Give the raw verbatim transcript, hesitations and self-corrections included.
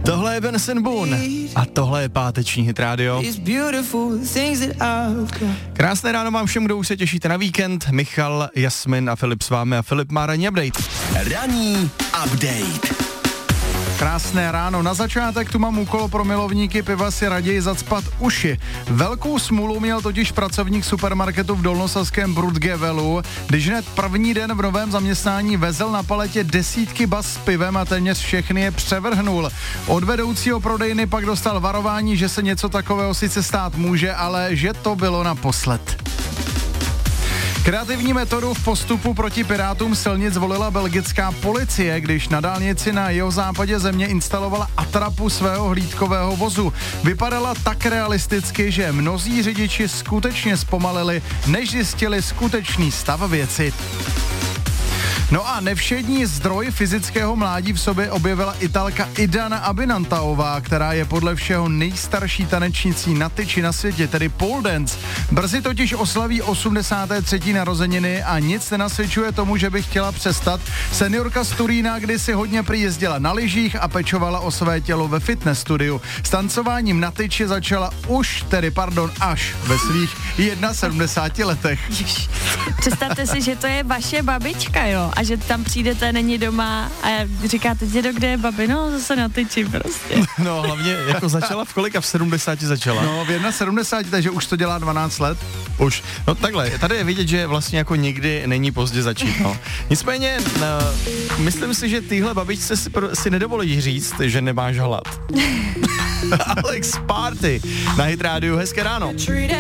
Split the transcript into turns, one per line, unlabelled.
Tohle je Benson Boone a tohle je páteční Hit Radio. Krásné ráno vám všem, kdo už se těšíte na víkend. Michal, Jasmin a Filip s vámi a Filip má ranní update.
Ranní update.
Krásné ráno. Na začátek tu mám úkol pro milovníky piva si raději zacpat uši. Velkou smůlu měl totiž pracovník supermarketu v dolnosaském Brudgevelu, když hned první den v novém zaměstnání vezl na paletě desítky bas s pivem a téměř všechny je převrhnul. Od vedoucího prodejny pak dostal varování, že se něco takového sice stát může, ale že to bylo naposled. Kreativní metodu v postupu proti pirátům silnic zvolila belgická policie, když na dálnici na jihozápadě země instalovala atrapu svého hlídkového vozu. Vypadala tak realisticky, že mnozí řidiči skutečně zpomalili, než zjistili skutečný stav věci. No a nevšední zdroj fyzického mládí v sobě objevila Italka Idana Abinantaová, která je podle všeho nejstarší tanečnicí na tyči na světě, tedy pole dance. Brzy totiž oslaví osmdesáté třetí narozeniny a nic nenasvědčuje tomu, že by chtěla přestat. Seniorka z Turína kdysi hodně prý jezdila na lyžích a pečovala o své tělo ve fitness studiu. S tancováním na tyči začala už, tedy pardon, až ve svých sedmdesáti jedna letech.
Představte si, že to je vaše babička, jo, a že tam přijdete, není doma a říkáte, dědo, kde je babi? No, zase na tyči prostě.
No, hlavně jako začala v kolika? V sedmdesáti začala?
No, v sedmdesáti jedna, takže už to dělá dvanáct let.
Už. No takhle, tady je vidět, že vlastně jako nikdy není pozdě začít, no. Nicméně, uh, myslím si, že týhle babičce si, si nedovolí říct, že nemáš hlad. Alex Party na Hit Radio, hezké ráno.